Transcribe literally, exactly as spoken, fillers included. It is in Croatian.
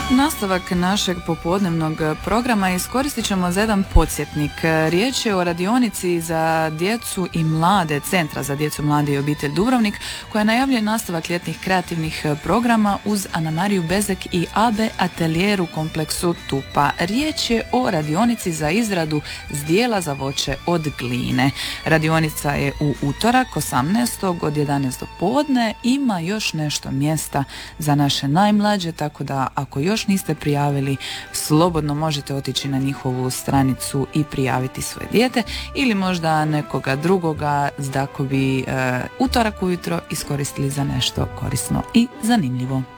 Nastavak našeg popodnevnog programa iskoristit ćemo za jedan podsjetnik. Riječ je o radionici za djecu i mlade, Centra za djecu, mlade i obitelj Dubrovnik, koja najavljuje nastavak ljetnih kreativnih programa uz Anamariju Bezek i A B atelijer u kompleksu Tupa. Riječ je o radionici za izradu zdjela za voće od gline. Radionica je u utorak osamnaestog od jedanaest do podne. Ima još nešto mjesta za naše najmlađe, tako da ako još niste prijavili, slobodno možete otići na njihovu stranicu i prijaviti svoje dijete ili možda nekoga drugoga, kako bi e, utorak ujutro iskoristili za nešto korisno i zanimljivo.